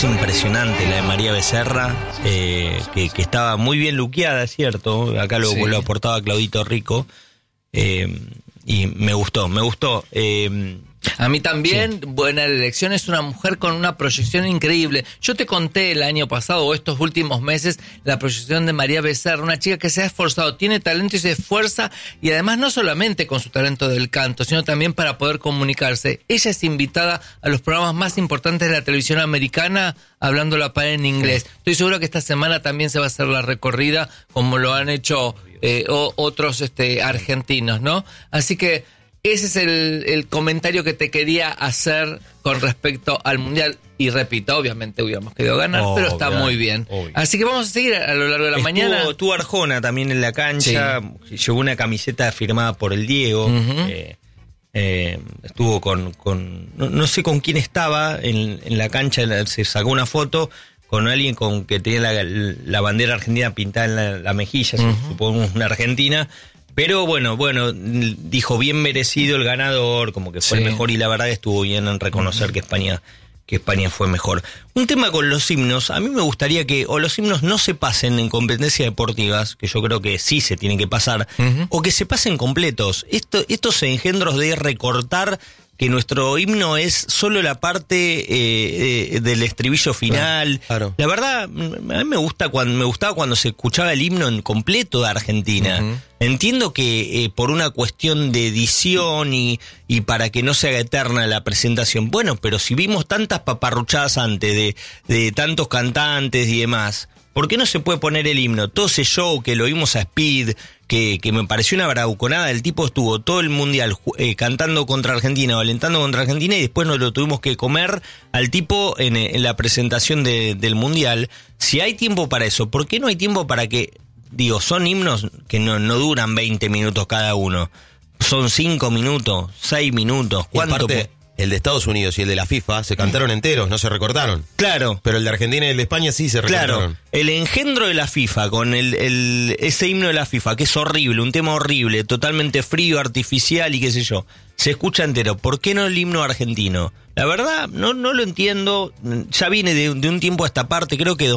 cosa impresionante la de María Becerra, que estaba muy bien luqueada, ¿cierto? Acá lo aportaba Claudito Rico, y me gustó. A mí también, buena elección, es una mujer con una proyección increíble. Yo te conté el año pasado o estos últimos meses la proyección de María Becerra, una chica que se ha esforzado, tiene talento y se esfuerza, y además no solamente con su talento del canto, sino también para poder comunicarse. Ella es invitada a los programas más importantes de la televisión americana, hablando la par en inglés. Estoy seguro que esta semana también se va a hacer la recorrida, como lo han hecho otros argentinos, ¿no? Así que ese es el comentario que te quería hacer con respecto al Mundial. Y repito, obviamente hubiéramos querido ganar, pero está muy bien. Así que vamos a seguir a lo largo de la mañana. Estuvo Arjona también en la cancha, llevó una camiseta firmada por el Diego. Estuvo con no sé con quién estaba en la cancha, se sacó una foto con alguien con que tenía la bandera argentina pintada en la mejilla, supongo una argentina. Pero bueno, dijo bien merecido el ganador, como que fue el mejor, y la verdad estuvo bien en reconocer que España fue mejor. Un tema con los himnos, a mí me gustaría que o los himnos no se pasen en competencias deportivas, que yo creo que sí se tienen que pasar, o que se pasen completos. Estos engendros de recortar que nuestro himno es solo la parte del estribillo final. Claro. La verdad, a mí me gustaba cuando se escuchaba el himno en completo de Argentina. Entiendo que por una cuestión de edición y para que no se haga eterna la presentación. Bueno, pero si vimos tantas paparruchadas antes de tantos cantantes y demás, ¿por qué no se puede poner el himno? Todo ese show que lo vimos a Speed, que me pareció una bravuconada. El tipo estuvo todo el mundial cantando contra Argentina o alentando contra Argentina, y después nos lo tuvimos que comer al tipo en la presentación del mundial. Si hay tiempo para eso, ¿por qué no hay tiempo para que, son himnos que no duran 20 minutos cada uno? Son 5 minutos, 6 minutos. ¿Cuánto? El de Estados Unidos y el de la FIFA se cantaron enteros, no se recortaron. Claro. Pero el de Argentina y el de España sí se recortaron. Claro, el engendro de la FIFA con ese himno de la FIFA, que es horrible, un tema horrible, totalmente frío, artificial y qué sé yo, se escucha entero. ¿Por qué no el himno argentino? La verdad, no lo entiendo. Ya viene de un tiempo a esta parte, creo que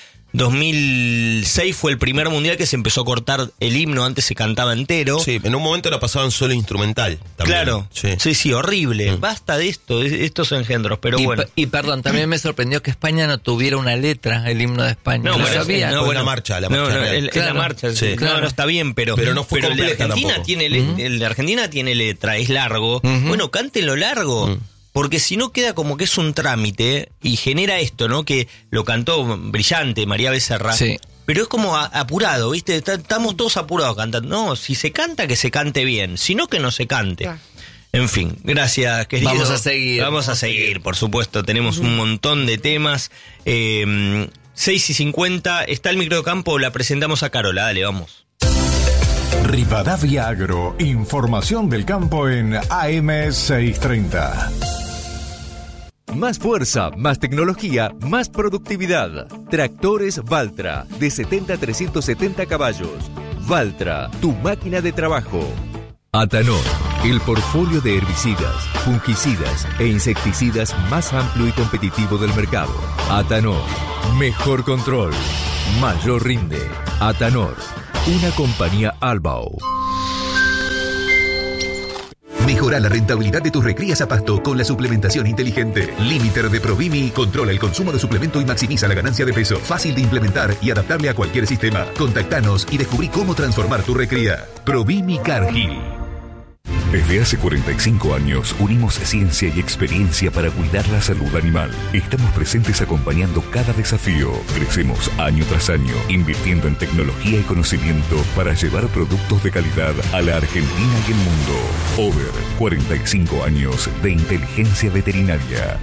2006 fue el primer mundial que se empezó a cortar el himno, antes se cantaba entero. Sí, en un momento la pasaban solo instrumental también. Claro, sí, horrible. Basta de estos engendros, pero bueno. Y perdón, también me sorprendió que España no tuviera una letra, el himno de España. No, sabía. La marcha real. La marcha, sí. Claro. No está bien, pero no fue completa tampoco. El de Argentina tiene letra, es largo. Bueno, cántenlo largo. Porque si no queda como que es un trámite y genera esto, ¿no? Que lo cantó brillante María Becerra. Sí. Pero es como apurado, ¿viste? Estamos todos apurados cantando. No, si se canta, que se cante bien. Si no, que no se cante. Claro. En fin, gracias, querido. Vamos a seguir, por supuesto. Tenemos un montón de temas. 6:50, está el microcampo, la presentamos a Carola. Dale, vamos. Rivadavia Agro, información del campo en AM 630. Más fuerza, más tecnología, más productividad. Tractores Valtra, de 70 a 370 caballos. Valtra, tu máquina de trabajo. Atanor, el portfolio de herbicidas, fungicidas e insecticidas más amplio y competitivo del mercado. Atanor, mejor control, mayor rinde. Atanor, una compañía Albao. Mejora la rentabilidad de tus recrías a pasto con la suplementación inteligente. Limiter de Provimi controla el consumo de suplemento y maximiza la ganancia de peso. Fácil de implementar y adaptable a cualquier sistema. Contactanos y descubrí cómo transformar tu recría. Provimi Cargill. Desde hace 45 años unimos ciencia y experiencia para cuidar la salud animal. Estamos presentes acompañando cada desafío. Crecemos año tras año, invirtiendo en tecnología y conocimiento para llevar productos de calidad a la Argentina y el mundo. Over, 45 años de inteligencia veterinaria.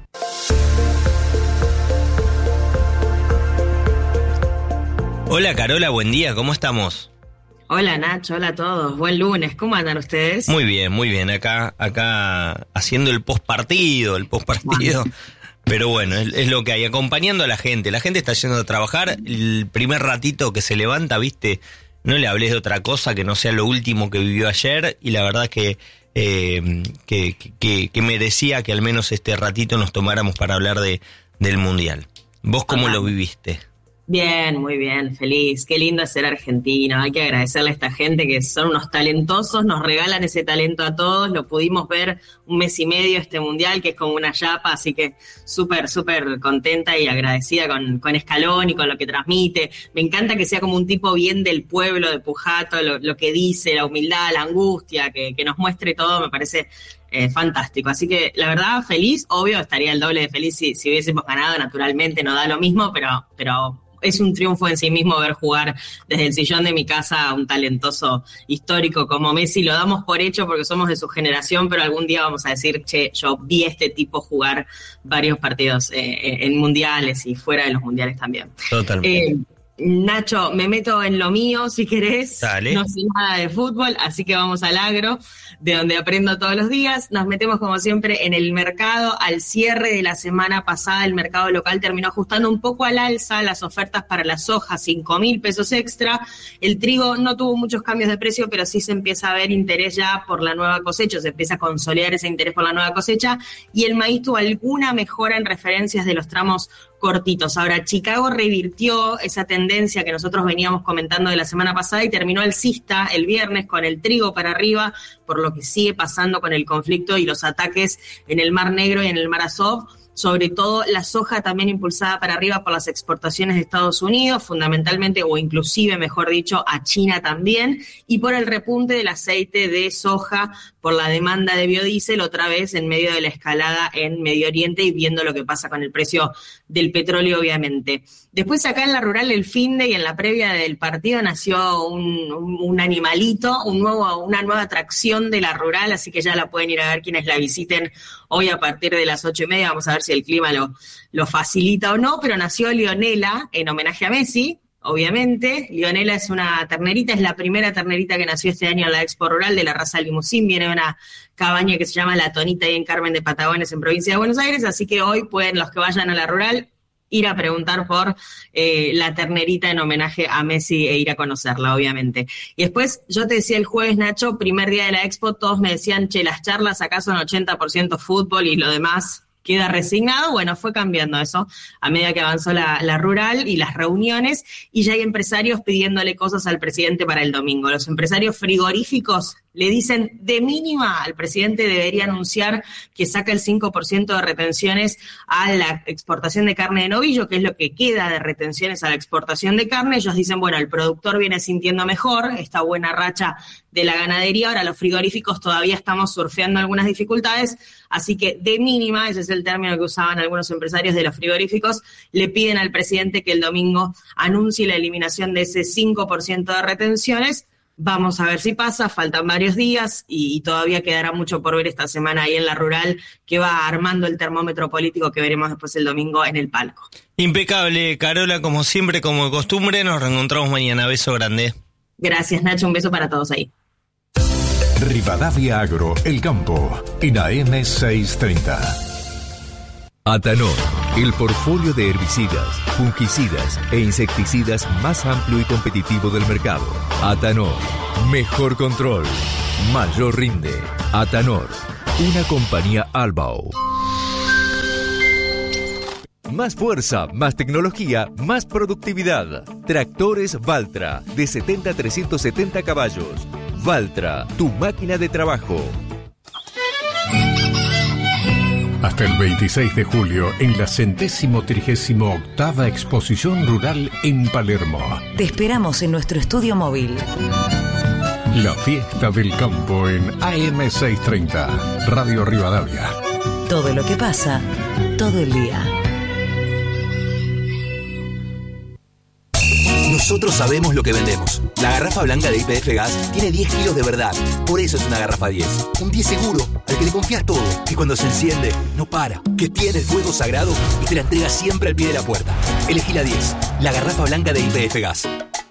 Hola Carola, buen día, ¿cómo estamos? Hola Nacho, hola a todos, buen lunes, ¿cómo andan ustedes? Muy bien, acá haciendo el postpartido, pero bueno, es lo que hay, acompañando a la gente está yendo a trabajar, el primer ratito que se levanta, viste, no le hables de otra cosa que no sea lo último que vivió ayer, y la verdad es que que merecía que al menos este ratito nos tomáramos para hablar del Mundial. ¿Vos cómo lo viviste? Bien, muy bien, feliz. Qué lindo es ser argentino. Hay que agradecerle a esta gente que son unos talentosos, nos regalan ese talento a todos. Lo pudimos ver 1 mes y medio este Mundial, que es como una chapa, así que súper, súper contenta y agradecida con Scaloni y con lo que transmite. Me encanta que sea como un tipo bien del pueblo de Pujato, lo que dice, la humildad, la angustia, que nos muestre todo, me parece fantástico. Así que la verdad, feliz. Obvio, estaría el doble de feliz si hubiésemos ganado, naturalmente no da lo mismo, pero es un triunfo en sí mismo ver jugar desde el sillón de mi casa a un talentoso histórico como Messi. Lo damos por hecho porque somos de su generación, pero algún día vamos a decir, che, yo vi a este tipo jugar varios partidos en mundiales y fuera de los mundiales también. Totalmente. Nacho, me meto en lo mío, si querés. Dale. No sé nada de fútbol, así que vamos al agro, de donde aprendo todos los días. Nos metemos, como siempre, en el mercado. Al cierre de la semana pasada, el mercado local terminó ajustando un poco al alza las ofertas para la soja, 5.000 pesos extra. El trigo no tuvo muchos cambios de precio, pero sí se empieza a ver interés ya por la nueva cosecha, se empieza a consolidar ese interés por la nueva cosecha, y el maíz tuvo alguna mejora en referencias de los tramos cortitos. Ahora, Chicago revirtió esa tendencia que nosotros veníamos comentando de la semana pasada y terminó alcista el viernes con el trigo para arriba, por lo que sigue pasando con el conflicto y los ataques en el Mar Negro y en el Mar Azov. Sobre todo la soja también impulsada para arriba por las exportaciones de Estados Unidos, fundamentalmente, o inclusive, mejor dicho, a China también, y por el repunte del aceite de soja por la demanda de biodiesel, otra vez en medio de la escalada en Medio Oriente y viendo lo que pasa con el precio del petróleo, obviamente. Después acá en la rural, el finde y en la previa del partido nació un animalito, una nueva atracción de la rural, así que ya la pueden ir a ver quienes la visiten hoy a partir de las 8:30, vamos a ver si el clima lo facilita o no, pero nació Leonela en homenaje a Messi, obviamente. Leonela es una ternerita, es la primera ternerita que nació este año en la Expo Rural de la raza Limusín, viene de una cabaña que se llama La Tonita ahí en Carmen de Patagones, en provincia de Buenos Aires, así que hoy pueden los que vayan a la rural ir a preguntar por la ternerita en homenaje a Messi e ir a conocerla, obviamente. Y después, yo te decía el jueves, Nacho, primer día de la Expo, todos me decían, che, las charlas acá son 80% fútbol y lo demás queda resignado. Bueno, fue cambiando eso a medida que avanzó la rural y las reuniones, y ya hay empresarios pidiéndole cosas al presidente para el domingo. Los empresarios frigoríficos le dicen de mínima al presidente debería anunciar que saca el 5% de retenciones a la exportación de carne de novillo, que es lo que queda de retenciones a la exportación de carne. Ellos dicen, bueno, el productor viene sintiendo mejor esta buena racha de la ganadería, ahora los frigoríficos todavía estamos surfeando algunas dificultades, así que de mínima, ese es el término que usaban algunos empresarios de los frigoríficos, le piden al presidente que el domingo anuncie la eliminación de ese 5% de retenciones. Vamos a ver si pasa, faltan varios días y todavía quedará mucho por ver esta semana ahí en la rural, que va armando el termómetro político que veremos después el domingo en el palco. Impecable, Carola, como siempre, como de costumbre, nos reencontramos mañana. Beso grande. Gracias, Nacho, un beso para todos ahí. Rivadavia Agro, El Campo, en AM 630. Atanor, el portfolio de herbicidas, fungicidas e insecticidas más amplio y competitivo del mercado. Atanor, mejor control, mayor rinde. Atanor, una compañía Albao. Más fuerza, más tecnología, más productividad. Tractores Valtra, de 70 a 370 caballos. Valtra, tu máquina de trabajo. Hasta el 26 de julio en la 138ª Exposición Rural en Palermo. Te esperamos en nuestro estudio móvil. La fiesta del campo en AM 630, Radio Rivadavia. Todo lo que pasa, todo el día. Nosotros sabemos lo que vendemos. La garrafa blanca de YPF Gas tiene 10 kilos de verdad. Por eso es una garrafa 10. Un 10 seguro, al que le confías todo. Que cuando se enciende, no para. Que tiene el fuego sagrado y te la entrega siempre al pie de la puerta. Elegí la 10. La garrafa blanca de YPF Gas.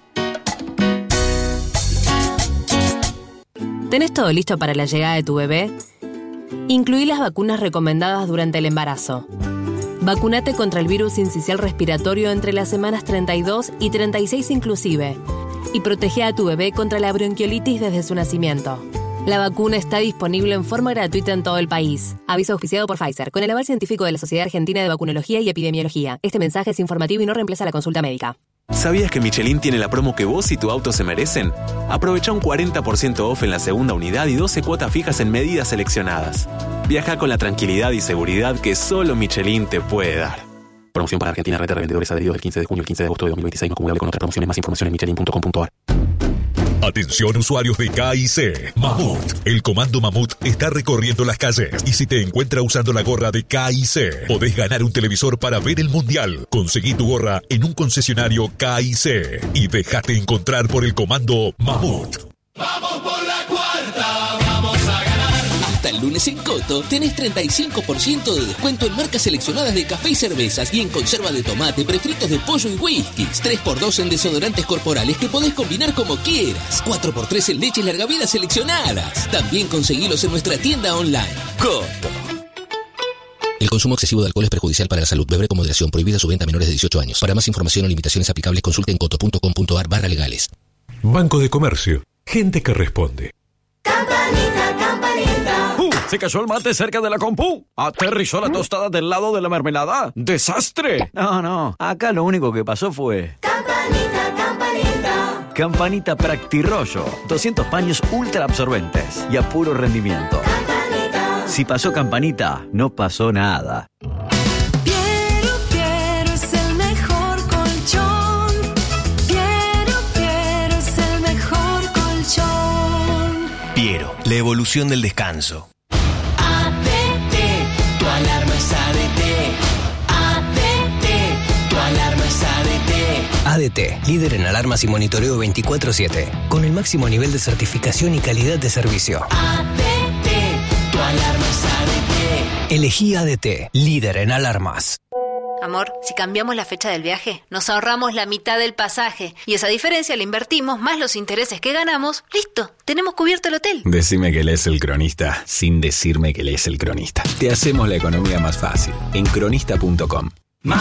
¿Tenés todo listo para la llegada de tu bebé? Incluí las vacunas recomendadas durante el embarazo. Vacúnate contra el virus sincicial respiratorio entre las semanas 32 y 36 inclusive. Y protege a tu bebé contra la bronquiolitis desde su nacimiento. La vacuna está disponible en forma gratuita en todo el país. Aviso auspiciado por Pfizer, con el aval científico de la Sociedad Argentina de Vacunología y Epidemiología. Este mensaje es informativo y no reemplaza la consulta médica. ¿Sabías que Michelin tiene la promo que vos y tu auto se merecen? Aprovecha un 40% off en la segunda unidad y 12 cuotas fijas en medidas seleccionadas. Viaja con la tranquilidad y seguridad que solo Michelin te puede dar. Promoción para Argentina, red de revendedores adheridos del 15 de junio al 15 de agosto de 2026, no acumulable con otras promociones. Más información en michelin.com.ar. Atención usuarios de KIC. Mamut. El Comando Mamut está recorriendo las calles y si te encuentra usando la gorra de KIC, podés ganar un televisor para ver el Mundial. Conseguí tu gorra en un concesionario KIC y déjate encontrar por el Comando Mamut. ¡Vamos por la cuarta! ¡Vamos a ganar! Hasta el lunes en Coto tenés 35% de descuento en marcas seleccionadas de café y cervezas y en conserva de tomate, prefritos de pollo y whiskies. 3x2 en desodorantes corporales que podés combinar como quieras. 4x3 en leches larga vida seleccionadas. También conseguilos en nuestra tienda online. Coto. El consumo excesivo de alcohol es perjudicial para la salud. Beber con moderación. Prohibida su venta a menores de 18 años. Para más información o limitaciones aplicables, consulte en coto.com.ar/legales. Banco de Comercio. Gente que responde. Campanita, campanita. Se cayó el mate cerca de la compu. Aterrizó la tostada del lado de la mermelada. ¡Desastre! No. Acá lo único que pasó fue... Campanita, campanita. Campanita Practirollo. 200 paños ultra absorbentes y a puro rendimiento. Campanita. Si pasó Campanita, no pasó nada. Piero es el mejor colchón. Piero es el mejor colchón. Piero, la evolución del descanso. ADT, tu alarma es ADT. ADT, tu alarma es ADT. ADT, líder en alarmas y monitoreo 24/7, con el máximo nivel de certificación y calidad de servicio. ADT, tu alarma es ADT. Elegí ADT, líder en alarmas. Amor, si cambiamos la fecha del viaje, nos ahorramos la mitad del pasaje. Y esa diferencia la invertimos, más los intereses que ganamos. ¡Listo! Tenemos cubierto el hotel. Decime que lees El Cronista, sin decirme que lees El Cronista. Te hacemos la economía más fácil. En cronista.com.